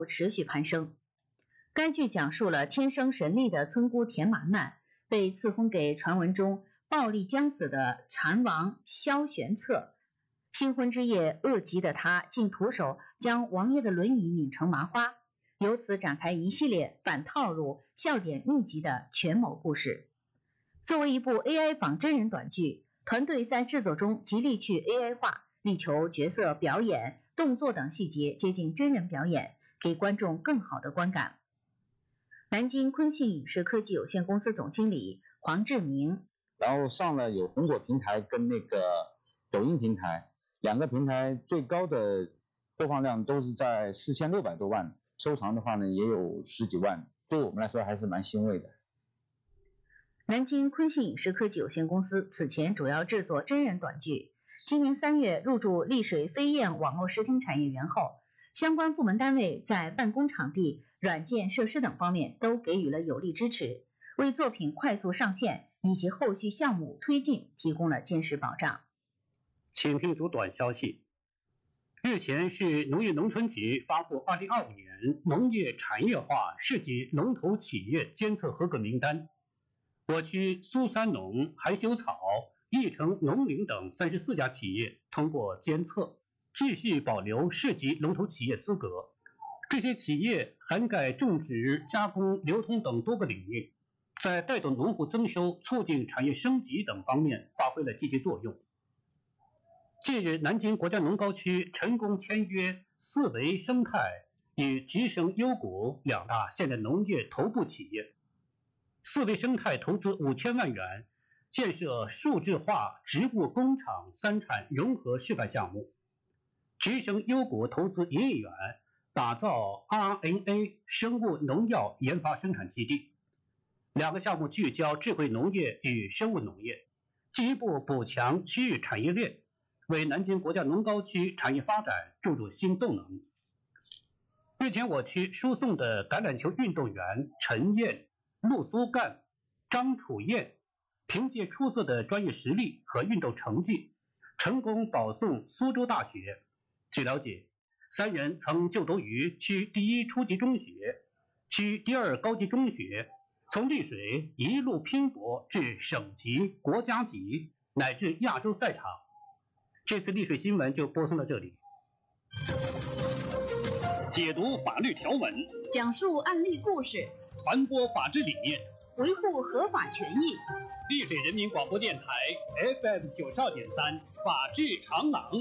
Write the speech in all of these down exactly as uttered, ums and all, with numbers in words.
持续攀升。该剧讲述了天生神力的村姑田马难被赐婚给传闻中暴力将死的残王萧玄策。新婚之夜，恶极的他竟徒手将王爷的轮椅拧成麻花，由此展开一系列反套路、笑点密集的权谋故事。作为一部 A I 仿真人短剧，团队在制作中极力去 A I 化，力求角色表演、动作等细节接近真人表演，给观众更好的观感。南京坤信影视科技有限公司总经理黄志明。 然后上了有红果平台跟那个抖音平台，两个平台最高的播放量都是在四千六百多万，收藏的话呢也有十几万，对我们来说还是蛮欣慰的。 南京坤信影视科技有限公司此前主要制作真人短剧，今年三月入驻丽水飞燕网络视听产业园后，相关部门单位在办公场地、软件设施等方面都给予了有力支持，为作品快速上线以及后续项目推进提供了坚实保障。 请听组短消息。日前市农业农村局发布二零二五年农业产业化市级龙头企业监测合格名单，我区苏三农、海修草、义成农林等三十四家企业通过监测，继续保留市级龙头企业资格。这些企业涵盖种植、加工、流通等多个领域，在带动农户增收、促进产业升级等方面发挥了积极作用。近日，南京国家农高区成功签约四维生态与吉生优谷两大现代农业头部企业。四维生态投资五千万元，建设数字化植物工厂三产融合示范项目；吉生优谷投资一亿元，打造 R N A 生物农药研发生产基地。两个项目聚焦智慧农业与生物农业，进一步补强区域产业链，为南京国家农高区产业发展注入新动能。日前，我区输送的橄榄球运动员陈燕、陆苏干、张楚燕凭借出色的专业实力和运动成绩，成功保送苏州大学。据了解，三人曾就读于区第一初级中学、区第二高级中学，从丽水一路拼搏至省级、国家级乃至亚洲赛场。这次丽水新闻就播送到这里。解读法律条文， 讲述案例故事， 传播法治理念， 维护合法权益。 丽水人民广播电台 F M 九十二点三，法治长廊。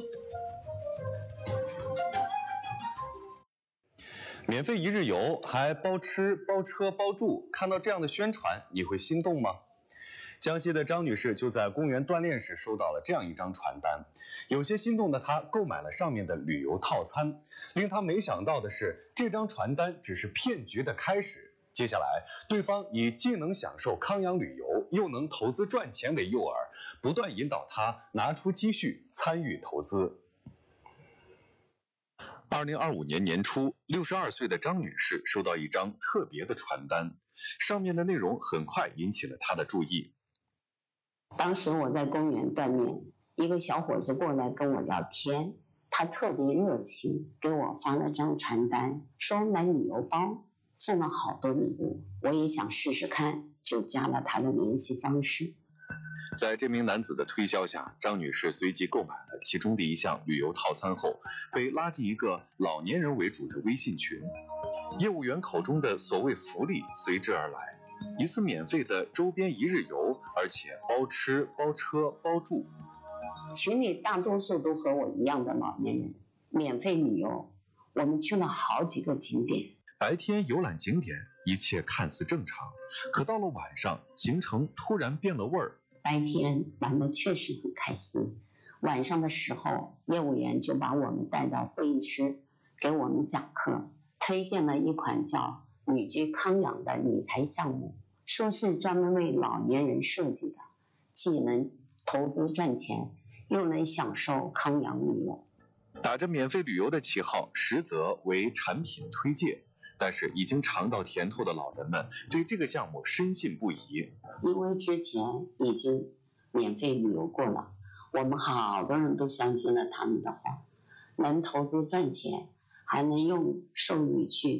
免费一日游，还包吃包车包住，看到这样的宣传，你会心动吗？江西的张女士就在公园锻炼时收到了这样一张传单，有些心动的她购买了上面的旅游套餐。令她没想到的是，这张传单只是骗局的开始。接下来，对方以既能享受康养旅游，又能投资赚钱为诱饵，不断引导她拿出积蓄参与投资。二零二五年年初，六十二岁的张女士收到一张特别的传单，上面的内容很快引起了她的注意。 当时我在公园锻炼，一个小伙子过来跟我聊天，他特别热情，给我发了张传单，说买旅游包，送了好多礼物。我也想试试看，就加了他的联系方式。 在这名男子的推销下，张女士随即购买了其中的一项旅游套餐后，被拉进一个老年人为主的微信群。业务员口中的所谓福利随之而来，一次免费的周边一日游，而且包吃包车包住。 群里大多数都和我一样的老年人，免费旅游，我们去了好几个景点。 白天游览景点，一切看似正常，可到了晚上，行程突然变了味儿。 白天玩得确实很开心，晚上的时候，业务员就把我们带到会议室，给我们讲课，推荐了一款叫旅居康养的理财项目，说是专门为老年人设计的，既能投资赚钱，又能享受康养旅游。 打着免费旅游的旗号，实则为产品推介。但是已经尝到甜头的老人们对这个项目深信不疑， 因为之前已经免费旅游过了，我们好多人都相信了他们的话，能投资赚钱， 还能用授语去